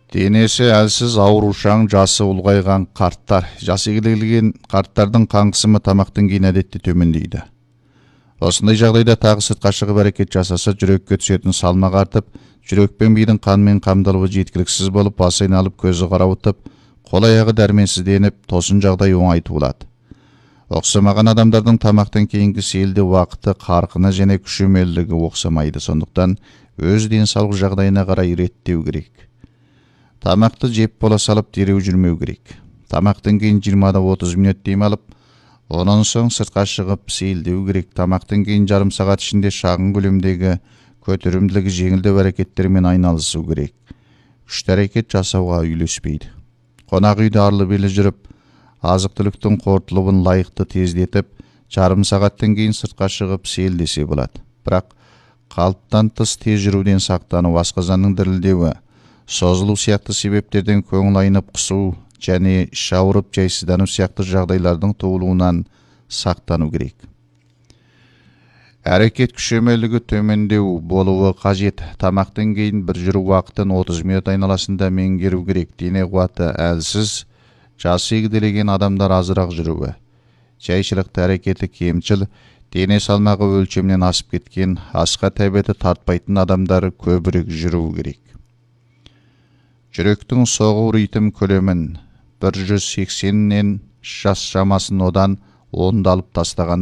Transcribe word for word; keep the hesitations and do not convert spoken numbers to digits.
Денесі әлсіз аурушаң, жасы ұлғайған қарттар. Жасы келген қарттардың қан қысымы тамақтан кейін әдетте төмендейді. Осындай жағдайда тағы сыртқа шығып әрекет жасаса, жүрекке түсетін салмақ артып, жүрек пен мидың қанмен қамтылуы жеткіліксіз болып, басы айналып, көзі қарауытып, қол аяғы дәрменсізденіп, тосын жағдай оңай туылады. Оқсамаған адамдардың тамақтан кейінгі сейілде уақыты, қарқыны және күшемелдігі оқсамайды. Сондықтан өз денсаулық жағдайына қарай реттеу керек. Тамақты жеп бола салып дереу жүрмеу керек. Тамақтан кейін жиырмадан отыз минут дем алып, онан соң сыртқа шығып сейілдеу керек. Тамақтан кейін жарым сағат ішінде шағын көлемдегі көтерімділігі жеңілдеу әрекеттермен айналысу керек. Күшті әрекет жасауға үйлеспейді. Қонақ үйде арлы-берлі жүріп, азық-түліктің қорытылуын лайықты тездетіп, жарым сағаттан кейін сыртқа шығып сейілдесе болады. Бірақ қалыптан тыс тез жүруден сақтану, асқазанның дірілдеуі, созылу сияқты себептерден көңіл айнып құсу және іш ауырып жайсыздану сияқты жағдайлардың туылуынан сақтану керек. Әрекет күшемелігі төмендеу болуы қажет. Тамақтан кейін бір жүру уақытын отыз минут айналасында меңгеру керек. Дене қуаты әлсіз, жасы егделеген адамдар азырақ жүруі. Жайшылықты әрекеті кемшіл, дене салмағы өлшемнен асып кеткен, асқа тәбеті тартпайтын адамдар көбірек жүруі керек. Жүректің соғу ритм көлемін бір жүз сексеннен жас шамасын одан ондалып тастаған